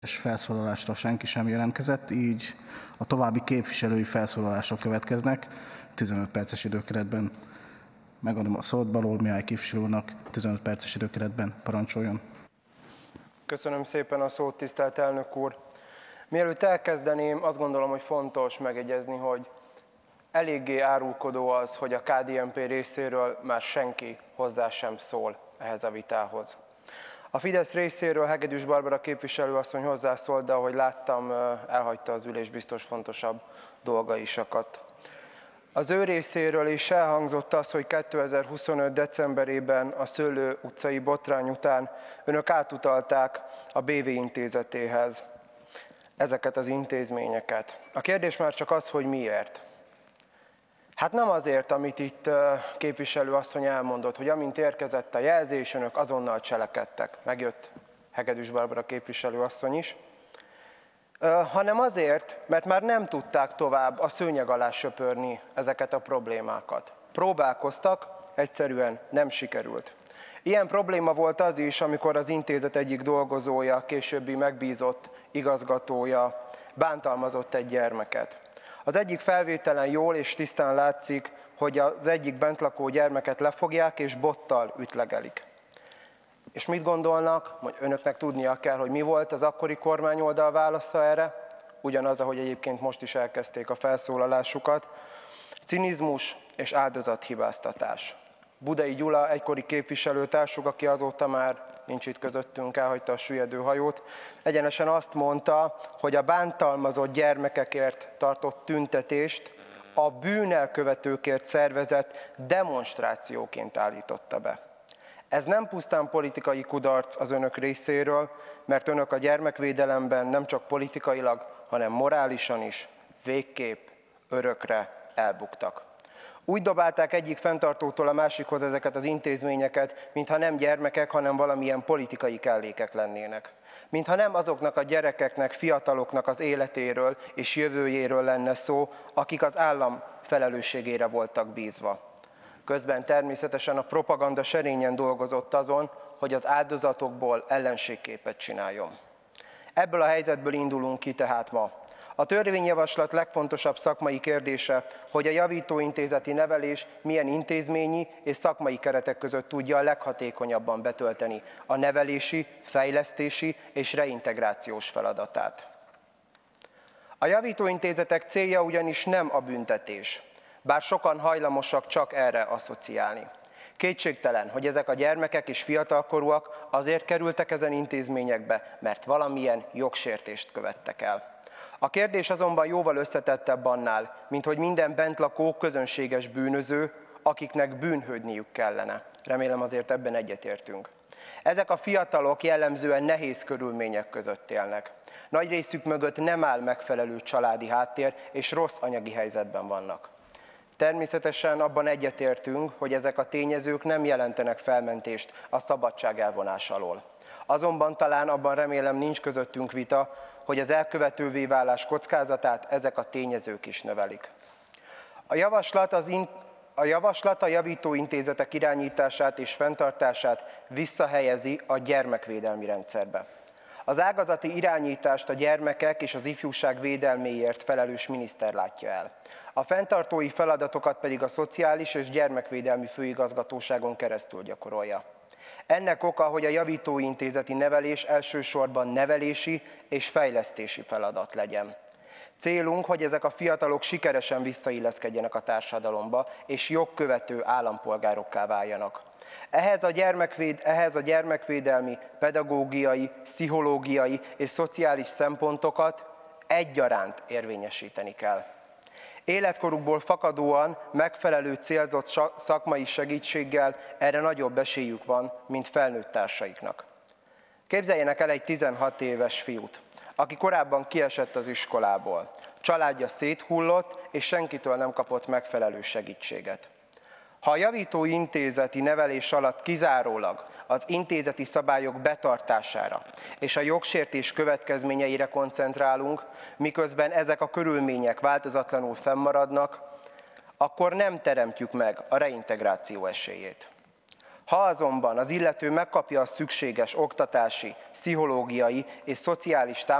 Felszólalásra senki sem jelentkezett, így a további képviselői felszólalások következnek 15 perces időkeretben. Megadom a szót Balogh Mihály képviselő úrnak, 15 perces időkeretben parancsoljon. Köszönöm szépen a szót, tisztelt elnök úr! Mielőtt elkezdeném, azt gondolom, hogy fontos megjegyezni, hogy eléggé árulkodó az, hogy a KDNP részéről már senki hozzá sem szól ehhez a vitához. A Fidesz részéről Hegedűs Barbara képviselőasszony hozzászólt, de ahogy láttam, elhagyta az ülés, biztos fontosabb dolga is akadt. Az ő részéről is elhangzott az, hogy 2025. decemberében a Szőlő utcai botrány után önök átutalták a BV intézetéhez ezeket az intézményeket. A kérdés már csak az, hogy miért. Hát nem azért, amit itt képviselőasszony elmondott, hogy amint érkezett a jelzés, önök azonnal cselekedtek. Megjött Hegedűs Barbara képviselőasszony is. Hanem azért, mert már nem tudták tovább a szőnyeg alá söpörni ezeket a problémákat. Próbálkoztak, egyszerűen nem sikerült. Ilyen probléma volt az is, amikor az intézet egyik dolgozója, későbbi megbízott igazgatója bántalmazott egy gyermeket. Az egyik felvételen jól és tisztán látszik, hogy az egyik bentlakó gyermeket lefogják és bottal ütlegelik. És mit gondolnak? Hogy önöknek tudnia kell, hogy mi volt az akkori kormányoldal válasza erre? Ugyanaz, ahogy egyébként most is elkezdték a felszólalásukat. Cinizmus és áldozathibáztatás. Budai Gyula, egykori képviselőtársuk, aki azóta már nincs itt közöttünk, elhagyta a süllyedő hajót, egyenesen azt mondta, hogy a bántalmazott gyermekekért tartott tüntetést a bűnelkövetőkért szervezett demonstrációként állította be. Ez nem pusztán politikai kudarc az önök részéről, mert önök a gyermekvédelemben nem csak politikailag, hanem morálisan is végképp örökre elbuktak. Úgy dobálták egyik fenntartótól a másikhoz ezeket az intézményeket, mintha nem gyermekek, hanem valamilyen politikai kellékek lennének. Mintha nem azoknak a gyerekeknek, fiataloknak az életéről és jövőjéről lenne szó, akik az állam felelősségére voltak bízva. Közben természetesen a propaganda serényen dolgozott azon, hogy az áldozatokból ellenségképet csináljon. Ebből a helyzetből indulunk ki tehát ma. A törvényjavaslat legfontosabb szakmai kérdése, hogy a javítóintézeti nevelés milyen intézményi és szakmai keretek között tudja a leghatékonyabban betölteni a nevelési, fejlesztési és reintegrációs feladatát. A javítóintézetek célja ugyanis nem a büntetés, bár sokan hajlamosak csak erre asszociálni. Kétségtelen, hogy ezek a gyermekek és fiatalkorúak azért kerültek ezen intézményekbe, mert valamilyen jogsértést követtek el. A kérdés azonban jóval összetettebb annál, mint hogy minden bentlakó közönséges bűnöző, akiknek bűnhődniük kellene. Remélem azért ebben egyetértünk. Ezek a fiatalok jellemzően nehéz körülmények között élnek. Nagy részük mögött nem áll megfelelő családi háttér, és rossz anyagi helyzetben vannak. Természetesen abban egyetértünk, hogy ezek a tényezők nem jelentenek felmentést a szabadság elvonása alól. Azonban talán abban remélem nincs közöttünk vita, hogy az elkövetővé válás kockázatát ezek a tényezők is növelik. A javaslat a javítóintézetek irányítását és fenntartását visszahelyezi a gyermekvédelmi rendszerbe. Az ágazati irányítást a gyermekek és az ifjúság védelméért felelős miniszter látja el. A fenntartói feladatokat pedig a Szociális és Gyermekvédelmi Főigazgatóságon keresztül gyakorolja. Ennek oka, hogy a javítóintézeti nevelés elsősorban nevelési és fejlesztési feladat legyen. Célunk, hogy ezek a fiatalok sikeresen visszailleszkedjenek a társadalomba, és jogkövető állampolgárokká váljanak. Ehhez a gyermekvédelmi, pedagógiai, pszichológiai és szociális szempontokat egyaránt érvényesíteni kell. Életkorukból fakadóan megfelelő célzott szakmai segítséggel erre nagyobb esélyük van, mint felnőtt társaiknak. Képzeljenek el egy 16 éves fiút, aki korábban kiesett az iskolából. Családja széthullott, és senkitől nem kapott megfelelő segítséget. Ha a javítóintézeti nevelés alatt kizárólag az intézeti szabályok betartására és a jogsértés következményeire koncentrálunk, miközben ezek a körülmények változatlanul fennmaradnak, akkor nem teremtjük meg a reintegráció esélyét. Ha azonban az illető megkapja a szükséges oktatási, pszichológiai és szociális támogatást,